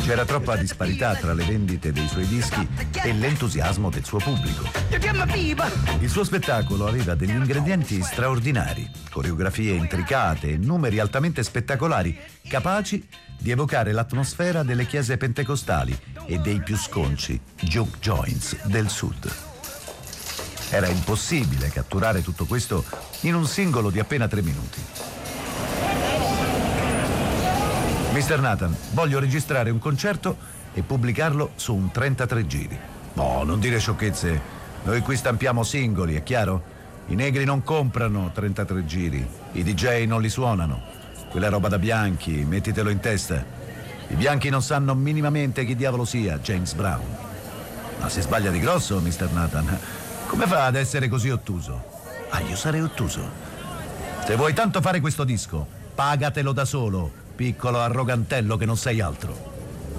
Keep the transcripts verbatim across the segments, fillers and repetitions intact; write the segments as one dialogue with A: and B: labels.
A: C'era troppa disparità tra le vendite dei suoi dischi e l'entusiasmo del suo pubblico. Il suo spettacolo aveva degli ingredienti straordinari, coreografie intricate e numeri altamente spettacolari, capaci di evocare l'atmosfera delle chiese pentecostali e dei più sconci juke joints del sud. Era impossibile catturare tutto questo in un singolo di appena tre minuti. mister Nathan, voglio registrare un concerto e pubblicarlo su un trentatré giri. Oh, non dire sciocchezze. Noi qui stampiamo singoli, è chiaro? I negri non comprano trentatré giri, i D J non li suonano. Quella è roba da bianchi, mettitelo in testa. I bianchi non sanno minimamente chi diavolo sia James Brown. Ma si sbaglia di grosso, mister Nathan. Come fa ad essere così ottuso? Ah, io sarei ottuso. Se vuoi tanto fare questo disco, pagatelo da solo, piccolo arrogantello che non sei altro.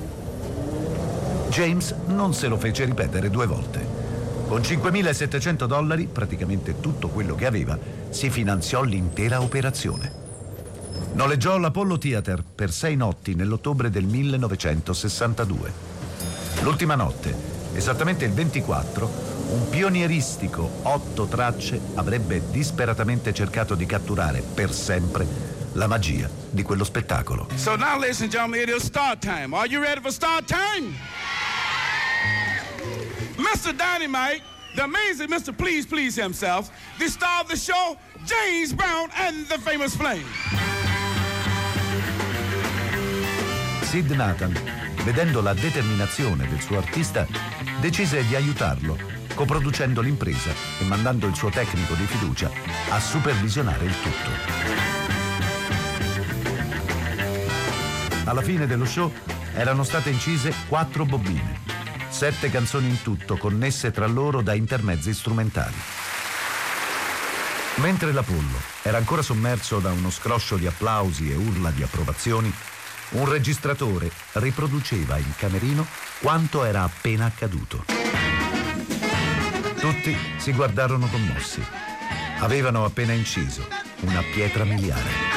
A: James non se lo fece ripetere due volte. Con cinquemilasettecento dollari, praticamente tutto quello che aveva, si finanziò l'intera operazione. Noleggiò l'Apollo Theater per sei notti nell'ottobre del millenovecentosessantadue. L'ultima notte, esattamente il ventiquattro, un pionieristico otto tracce avrebbe disperatamente cercato di catturare per sempre la magia di quello spettacolo.
B: So now, ladies and gentlemen, it is start time. Are you ready for start time? mister Dynamite, the amazing Mister Please Please himself, the star of the show, James Brown and the Famous Flame.
A: Sid Nathan, vedendo la determinazione del suo artista, decise di aiutarlo, coproducendo l'impresa e mandando il suo tecnico di fiducia a supervisionare il tutto. Alla fine dello show erano state incise quattro bobine, sette canzoni in tutto connesse tra loro da intermezzi strumentali. Mentre l'Apollo era ancora sommerso da uno scroscio di applausi e urla di approvazioni, un registratore riproduceva in camerino quanto era appena accaduto. Tutti si guardarono commossi. Avevano appena inciso una pietra miliare.